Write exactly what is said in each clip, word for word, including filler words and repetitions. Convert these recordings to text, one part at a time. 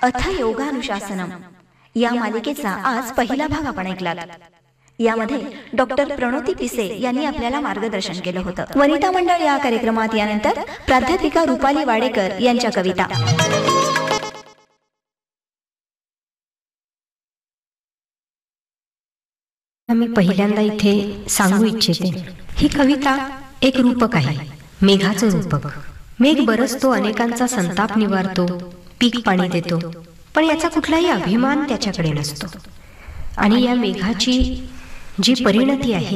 अथ योगानुशासनम या मालिकेचा आज पहिला भाग आपण ऐकलात. यामध्ये डॉक्टर प्रणोती पिसे यांनी आपल्याला मार्गदर्शन केलं होतं. वनिता मंडळ या कार्यक्रमात यानंतर प्राध्यापिका रुपाली वाडेकर यांच्या कविता. मी पहिल्यांदा इथे सांगू इच्छिते, ही कविता एक रूपक आहे, मेघाचं रूपक. मेघ बरसतो, अनेकांचा संताप निवारतो, पीक पाणी देतो, पण याचा कुठलाही अभिमान त्याच्याकडे नसतो. आणि या मेघाची जी परिणती आहे,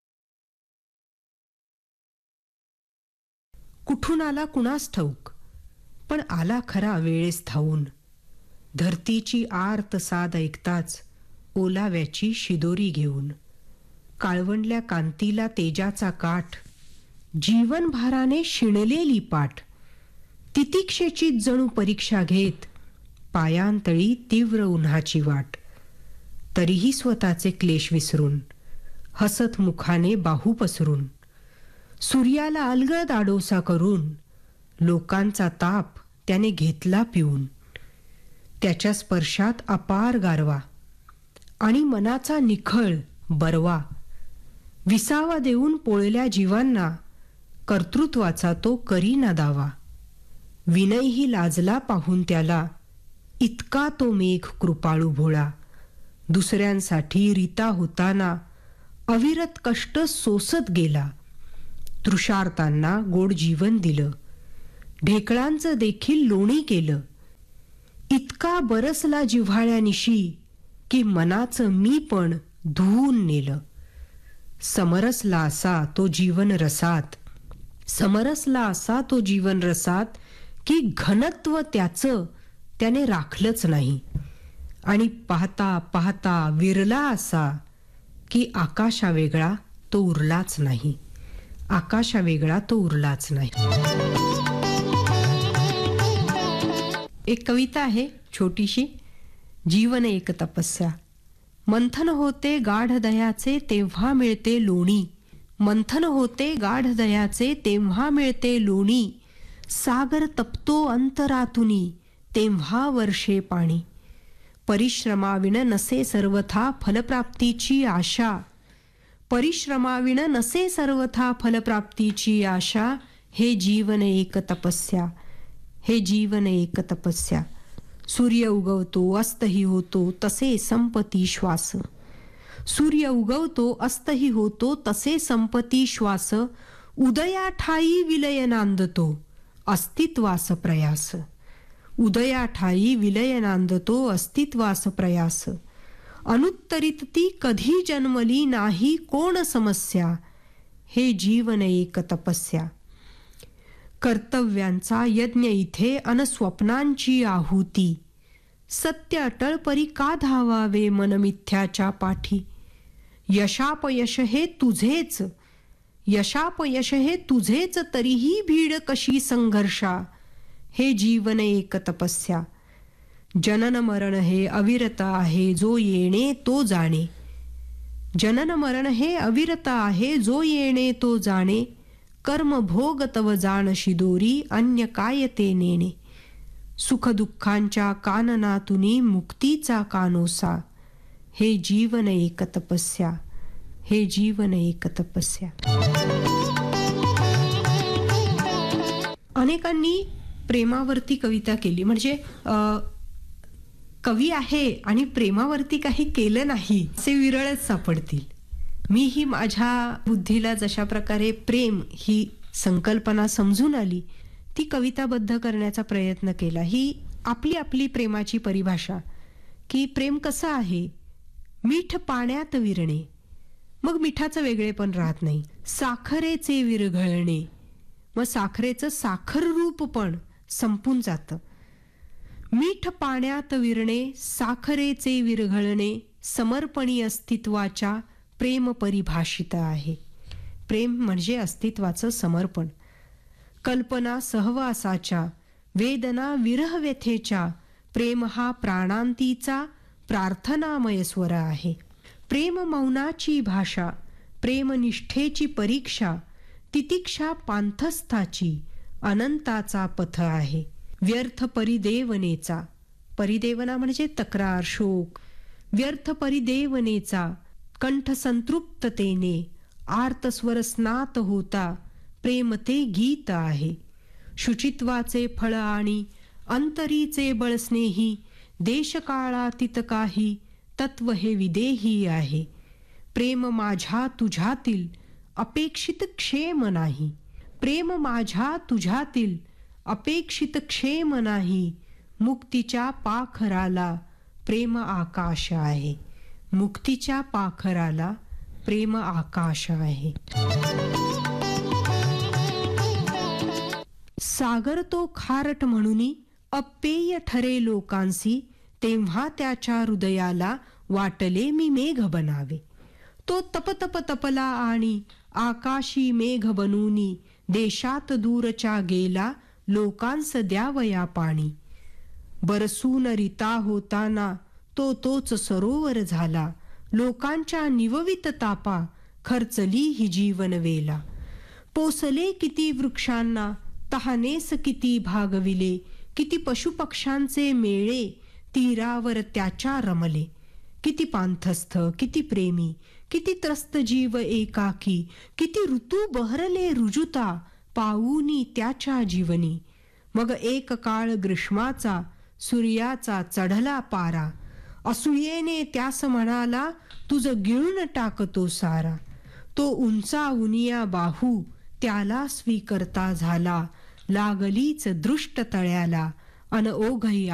कुठून आला कुणास ठाऊक, पण आला खरा वेळेस धावून. धरतीची आर्त साद ऐकताच ओलाव्याची शिदोरी घेऊन. काळवंडल्या कांतीला तेजाचा काठ, जीवनभाराने शिणलेली पाठ. तितिक्षेची जणू परीक्षा घेत, पायांतळी तीव्र उन्हाची वाट. तरीही स्वतःचे क्लेश विसरून, हसत मुखाने बाहू पसरून. सूर्याला अलगद आडोसा करून, लोकांचा ताप त्याने घेतला पिऊन. त्याच्या स्पर्शात अपार गारवा आणि मनाचा निखळ बरवा. विसावा देऊन पोळल्या जीवांना, कर्तृत्वाचा तो करीना दावा. विनयही लाजला पाहून त्याला, इतका तो मेघ कृपाळू भोळा. दुसऱ्यांसाठी रीता होताना, अविरत कष्ट सोसत गेला. तृषार्तांना गोड जीवन दिलं, ढेकळांचं देखील लोणी केलं. इतका बरसला जिव्हाळ्यानिशी, की मनाचं मी पण धुवून नेलं. समरसला असा तो जीवन रसात, समरसला असा तो जीवन रसात, की घनत्व त्याचं त्याने राखलंच नाही. आणि पाहता पाहता विरला असा, की आकाशा वेगळा तो उरलाच नाही. आकाशा वेगळा तो उरलाच नाही. एक कविता आहे छोटीशी. जीवन एक तपस्या. मंथन होते गाढ दयाचे तेव्हा मिळते लोणी. मंथन होते गाढ दयाचे तेव्हा मिळते लोणी. सागर तपतो अंतरातुनी तेव्हा वर्षे पाणी. परिश्रमाविण नसे सर्वथा फलप्राप्तीची आशा. परिश्रमाविण नसे सर्वथा फलप्राप्तीची आशा. हे जीवन एक तपस्या, हे जीवन एक तपस्या. सूर्य उगवतो अस्तही होतो तसे संपती श्वास. सूर्य उगवतो अस्तही होतो तसे संपती श्वास. उदया ठाई विलय नांदतो अस्तित्वास प्रयास. उदया ठाई विलय नांदतो अस्तित्वास प्रयास. अनुत्तरित ती कधी जन्मली नाही कोण समस्या. हे जीवन एक तपस्या. कर्तव्यांचा यज्ञ इथे अन स्वप्नांची आहुती. सत्य अटळ परी का धावावे मनमिथ्याच्या पाठी. यशापयश हे तुझेच, यशापयश हे तुझेच तरीही भीड कशी संघर्षा. हे जीवन एक तपस्या. जनन मरण हे अविरत आहे जो येणे तो जाणे. जनन मरण हे अविरत आहे जो येणे तो जाणे. कर्म भोग तव जाण शिदोरी अन्य काय ते नेणे. सुख दुःखांच्या काननातुनी मुक्तीचा कानोसा. हे जीवन एक तपस्या, हे जीवन एक तपस्या. अनेकांनी प्रेमावरती कविता केली, म्हणजे कवी आहे आणि प्रेमावरती काही केलं नाही असे विरळच सापडतील. मीही माझ्या बुद्धीला जशा प्रकारे प्रेम ही संकल्पना समजून आली ती कविताबद्ध करण्याचा प्रयत्न केला. ही आपली आपली प्रेमाची परिभाषा, की प्रेम कसं आहे. मीठ पाण्यात विरणे, मग मिठाचं वेगळेपण राहत नाही. साखरेचे विरघळणे, मग साखरेचं साखर रूप पण संपून जातं. मीठ पाण्यात विरणे, साखरेचे विरघळणे, समर्पणी अस्तित्वाच्या प्रेम परिभाषित आहे. प्रेम म्हणजे अस्तित्वाचं समर्पण. कल्पना सहवासाच्या, वेदना विरह व्यथेच्या, प्रेम हा प्राणांतीचा प्रार्थनामय स्वर आहे. प्रेम मौनाची भाषा, प्रेम निष्ठेची परीक्षा, तितिक्षा पांथस्थाची, अनंताचा पथ आहे. व्यर्थ परिदेवनेचा, परिदेवना म्हणजे तक्रार, शोक. व्यर्थ परिदेवनेचा कंठ संतृप्ततेने आर्तस्वर स्नात होता, प्रेम ते गीत आहे. शुचित्वाचे फळ आणि अंतरीचे बळस्नेही, देशकाळातीत काही तत्व हे विदेही आहे. प्रेम माझ्या तुझ्यातील अपेक्षित क्षेम नाही, प्रेम माझ्या तुझ्यातील अपेक्षित क्षेम नाही. मुक्तीच्या पाखराला प्रेम आकाश आहे, मुक्तीच्या पाखराला प्रेम आकाश आहे. सागर तो खारट म्हणूनी अप्पेय ठरे लोकांसी, तेव्हा त्याच्या हृदयाला वाटले मी मेघ बनावे. तो तपतप तपला आणि आकाशी मेघ बनूनी, देशात दूरच्या गेला लोकांस द्यावया पाणी. बरसून रिता होताना तो तोच सरोवर झाला, लोकांच्या निववित तापा खर्चली ही जीवन वेला. पोसले किती वृक्षांना तहानेस किती भागविले, किती पशुपक्ष्यांचे मेळे तीरावर त्याच्या रमले. किती पांथस्थ, किती प्रेमी, किती त्रस्त जीव एकाकी, किती ऋतू बहरले रुजुता पाऊनी त्याच्या जीवनी. मग एक काळ ग्रीष्माचा सूर्याचा चढला पारा, असूयेने त्यास म्हणाला तुझं गिळून टाकतो सारा. तो उंचा उनिया बाहू त्याला स्वीकर्ता झाला, लागलीच दृष्ट तळ्याला अन ओघही